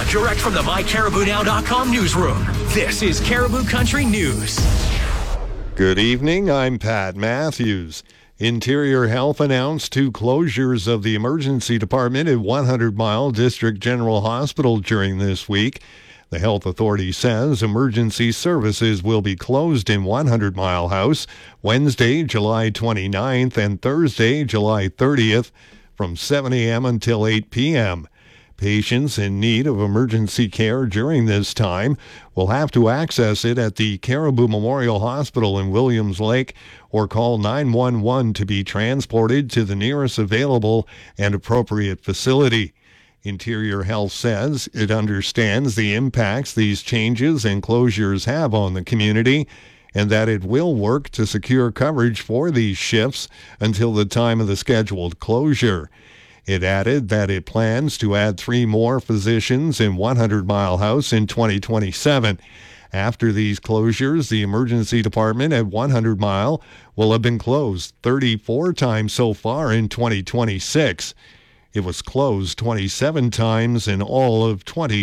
direct from the MyCaribouNow.com newsroom. This is Caribou Country News. Good evening, I'm Pat Matthews. Interior Health announced 2 closures of the emergency department at 100 Mile District General Hospital during this week. The health authority says emergency services will be closed in 100 Mile House Wednesday, July 29th and Thursday, July 30th from 7 a.m. until 8 p.m. Patients in need of emergency care during this time will have to access it at the Caribou Memorial Hospital in Williams Lake or call 911 to be transported to the nearest available and appropriate facility. Interior Health says it understands the impacts these changes and closures have on the community and that it will work to secure coverage for these shifts until the time of the scheduled closure. It added that it plans to add 3 more physicians in 100 Mile House in 2027. After these closures, the emergency department at 100 Mile will have been closed 34 times so far in 2026. It was closed 27 times in all of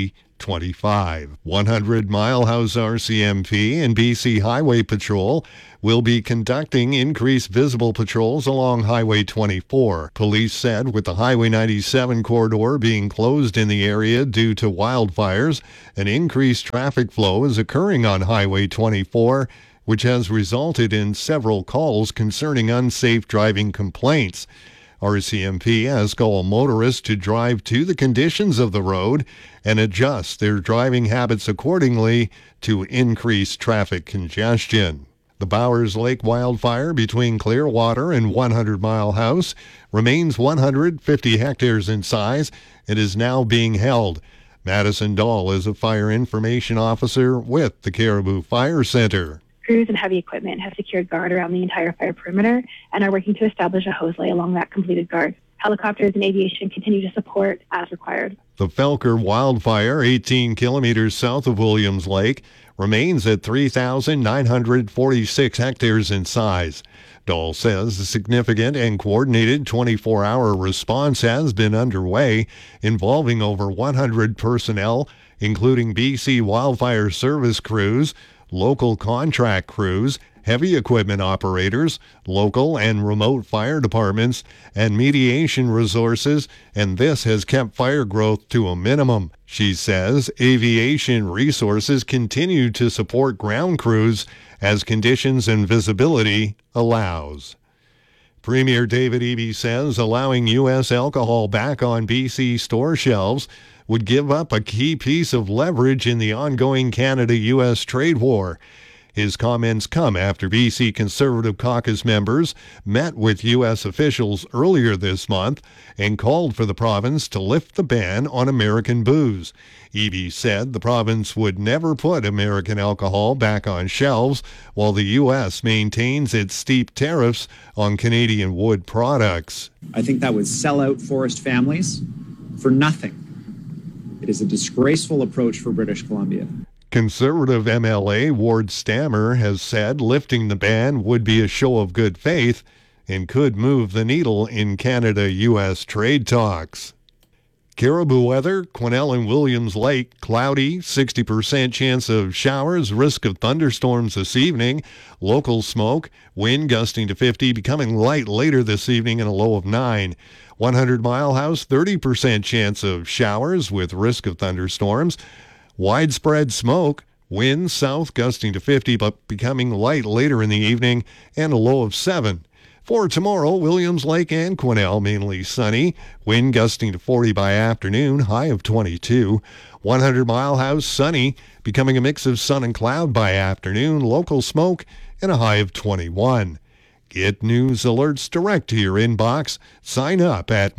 2025. 100 Mile House RCMP and BC Highway Patrol will be conducting increased visible patrols along Highway 24. Police said with the Highway 97 corridor being closed in the area due to wildfires, an increased traffic flow is occurring on Highway 24, which has resulted in several calls concerning unsafe driving complaints. RCMP asks all motorists to drive to the conditions of the road and adjust their driving habits accordingly to increase traffic congestion. The Bowers Lake wildfire between Clearwater and 100 Mile House remains 150 hectares in size and is now being held. Madison Dahl is a fire information officer with the Caribou Fire Center. Crews and heavy equipment have secured guard around the entire fire perimeter and are working to establish a hose lay along that completed guard. Helicopters and aviation continue to support as required. The Felker wildfire, 18 kilometers south of Williams Lake, remains at 3,946 hectares in size. Dahl says a significant and coordinated 24-hour response has been underway, involving over 100 personnel, including BC Wildfire Service crews, local contract crews, heavy equipment operators, local and remote fire departments, and mediation resources, and this has kept fire growth to a minimum. She says aviation resources continue to support ground crews as conditions and visibility allows. Premier David Eby says allowing U.S. alcohol back on BC store shelves would give up a key piece of leverage in the ongoing Canada-U.S. trade war. His comments come after BC Conservative Caucus members met with U.S. officials earlier this month and called for the province to lift the ban on American booze. Eby said the province would never put American alcohol back on shelves while the U.S. maintains its steep tariffs on Canadian wood products. I think that would sell out forest families for nothing. It is a disgraceful approach for British Columbia. Conservative MLA Ward Stammer has said lifting the ban would be a show of good faith and could move the needle in Canada-U.S. trade talks. Caribou weather, Quesnel and Williams Lake, cloudy, 60% chance of showers, risk of thunderstorms this evening, local smoke, wind gusting to 50, becoming light later this evening and a low of 9. 100 Mile House, 30% chance of showers with risk of thunderstorms. Widespread smoke, winds south gusting to 50 but becoming light later in the evening and a low of 7. For tomorrow, Williams Lake and Quesnel mainly sunny, wind gusting to 40 by afternoon, high of 22. 100 Mile House sunny, becoming a mix of sun and cloud by afternoon, local smoke and a high of 21. Get news alerts direct to your inbox. Sign up at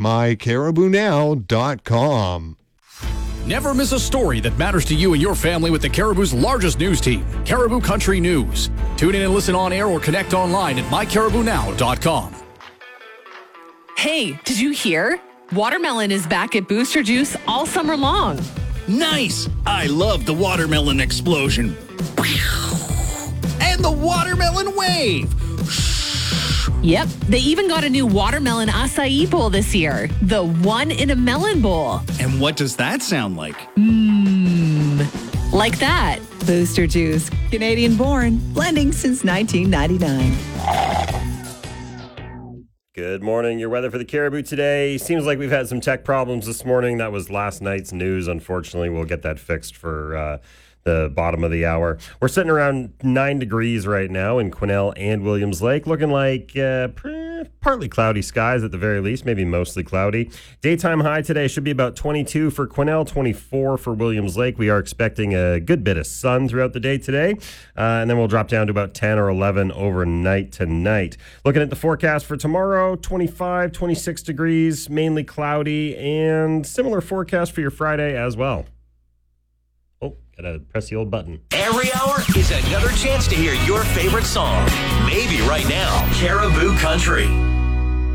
mycaribounow.com. Never miss a story that matters to you and your family with the Caribou's largest news team, Caribou Country News. Tune in and listen on air or connect online at mycaribounow.com. Hey, did you hear? Watermelon is back at Booster Juice all summer long. Nice! I love the watermelon explosion. And the watermelon wave. Yep, they even got a new watermelon acai bowl this year. The one in a melon bowl. And what does that sound like? Like that. Booster Juice, Canadian-born, blending since 1999. Good morning. Your weather for the Caribou today. Seems like we've had some tech problems this morning. That was last night's news. Unfortunately, we'll get that fixed for the bottom of the hour. We're sitting around 9 degrees right now in Quesnel and Williams Lake. Looking like partly cloudy skies at the very least, maybe mostly cloudy. Daytime high today should be about 22 for Quesnel, 24 for Williams Lake. We are expecting a good bit of sun throughout the day today, and then we'll drop down to about 10 or 11 overnight tonight. Looking at the forecast for tomorrow, 25, 26 degrees, mainly cloudy, and similar forecast for your Friday as well. Gotta press the old button. Every hour is another chance to hear your favorite song. Maybe right now, Caribou Country.